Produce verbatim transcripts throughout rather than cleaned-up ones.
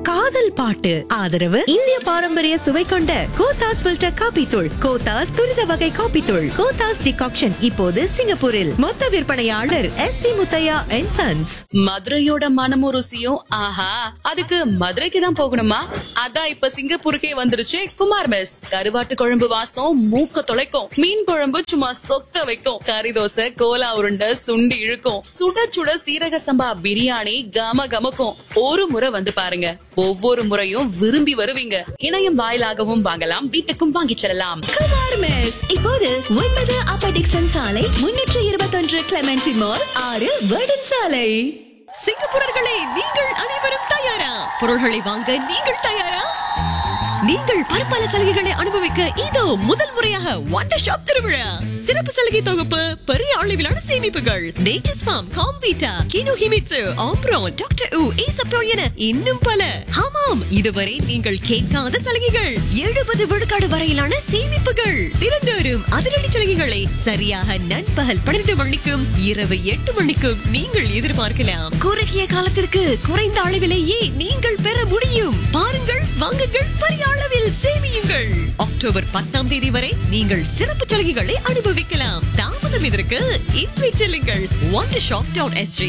காதல் பாட்டு ஆதரவு இந்திய பாரம்பரிய சுவை கொண்ட கோத்தாஸ் ஃபில்டர் காபி தூள், கோத்தாஸ் துரித வகை காபி தூள், கோத்தாஸ் டிகாக்ஷன் இப்போது சிங்கப்பூரில். மொத்த விற்பனையாளர் S B Muthiah and sons. மதுரையோட மனமும் ருசியும் ஆஹா, அதுக்கு மதுரைக்கு தான் போகணுமா? அதான் இப்ப சிங்கப்பூருக்கே வந்துருச்சு குமார் மெஸ். கருவாட்டு குழம்பு வாசம் மூக்க தொலைக்கும், மீன் குழம்பு சும்மா சொக்க வைக்கும், கறி தோசை கோலா உருண்டை சுண்டி இழுக்கும், சுட சுட சீரக சம்பா பிரியாணி கம கமக்கும். ஒரு முறை வந்து பாருங்க, ஒவ்வொரு முறையும் விரும்பி வருவீங்க. இணையம் வாயிலாகவும் வாங்கலாம், வீட்டுக்கும் வாங்கிச் செல்லலாம். குமார் மெஸ் இப்போது ஒன்பது அப்பர் டிக்சன் சாலை, முன்னூற்று இருபத்தொன்று கிளமெண்டி மால், ஆறு வேர்டன் சாலை. சிங்கப்பூரர்களே, நீங்கள் அனைவரும் தயாரா? பொருள்களை வாங்க நீங்கள் தயாரா? நீங்கள் பற்பல சலுகைகளை அனுபவிக்க இதோ முதல் முறையாக வண்டர் ஷாப் திருவிழா. சிறப்பு சலுகை தொகுப்பு, பெரிய அளவிலான சேமிப்புகள், nature's form, Comvita, GNU Himitsu, ஆம்ப்ரோன், doctor உ, ஈசப்ரோ என இன்னும் பல. ஆமாம், இதுவரை நீங்கள் கேட்காத சலுகைகள், எழுபது விழுக்காடு வரையிலான சேமிப்புகள், தினந்தோறும் அதிரடி சலுகைகளை சரியாக நண்பகல் பன்னிரண்டு மணிக்கும் இரவு எட்டு மணிக்கும் நீங்கள் எதிர்பார்க்கலாம். குறுகிய காலத்திற்கு குறைந்த அளவிலேயே நீங்கள் பெற முடியும். பாருங்கள், வாங்குங்கள், பெரிய அளவில் சேமியுங்கள். அக்டோபர் பத்தாம் தேதி வரை நீங்கள் சிறப்பு சலுகைகளை அனுபவிக்கலாம். தாமதம் இதற்கு இன்றை செல்லுங்கள் வண்டர் ஷாப் டாட் எஸ்ஜி.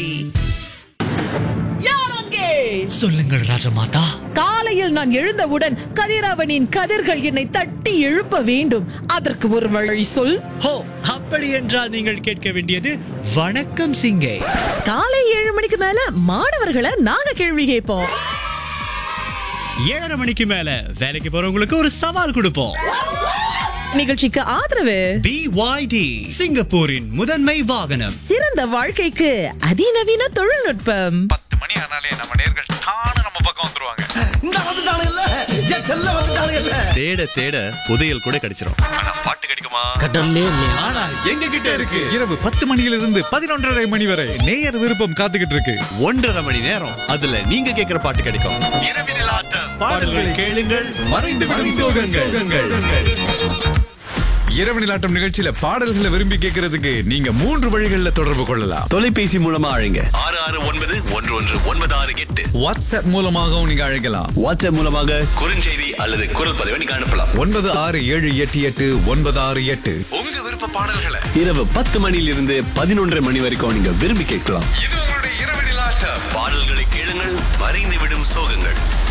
சொல்லுங்கள் ராஜமாதா. காலையில் நான் எழுந்தவுடன் கதிரவனின் கதிர்கள் என்னை தட்டி எழுப்ப வேண்டும். அதற்கு ஒரு வழி சொல். ஹோ, அப்படி என்றால் நீங்கள் கேட்க வேண்டியது வணக்கம் சிங்கே. காலை ஏழு மணிக்கு மேல மாணவர்களை நாங்க கேள்வி கேட்போம். ஏழரை மணிக்கு மேல வேலைக்கு போறவங்களுக்கு ஒரு சவால் கொடுப்போம். நிகழ்ச்சிக்கு ஆதரவு பி ஒய் டி, சிங்கப்பூரின் முதன்மை வாகனம். சிறந்த வாழ்க்கைக்கு அதிநவீன தொழில்நுட்பம். பத்து மணி ஆனாலே நம்ம நேர்கள் தானே நம்ம பக்கம் வந்துருவாங்க. இந்த வந்துட்டானுங்கல்ல, என் செல்ல வந்துட்டானுங்கல்ல. தேட தேட புதையல் கூட கிடைச்சிரும். ஆனா பாட்டு கிடைக்குமா? கடல்லே இல்லையா? ஆனா எங்க கிட்ட இருக்கு. இரவு பத்து மணியிலிருந்து பதினொன்றரை மணி வரை நேயர் விருப்பம் காத்துக்கிட்டு இருக்கு. ஒன்றரை மணி நேரம் அதுல நீங்க கேட்கிற பாட்டு கிடைக்கும். இரவினில் ஆட்டம், பாடல்களை கேளுங்கள், மறைந்து விடும் சோகங்கள். இரவு நிலாட்டம் நிகழ்ச்சியில பாடல்களை விரும்பி கேட்கறதுக்கு நீங்க மூன்று வழிகளில் தொடர்பு கொள்ளலாம். தொலைபேசி மூலமா அழைங்க ஆறு ஆறு ஒன்பது ஒன்று ஒன்று ஒன்பது ஆறு எட்டு. வாட்ஸ்அப் மூலமாகவும் நீங்க அழைக்கலாம். வாட்ஸ்அப் மூலமாக குறுஞ்செய்தி அல்லது குரல் பதிவை நீங்க அனுப்பலாம். ஒன்பது ஆறு ஏழு எட்டு எட்டு ஒன்பது ஆறு எட்டு. உங்க விருப்ப பாடல்களை இரவு பத்து மணியிலிருந்து பதினொன்றரை மணி வரைக்கும் நீங்க விரும்பி கேட்கலாம். இது உங்களுடைய இரவு நிலாட்டம். பாடல்களை கேளுங்கள், மறைந்து விடும் சோகங்கள்.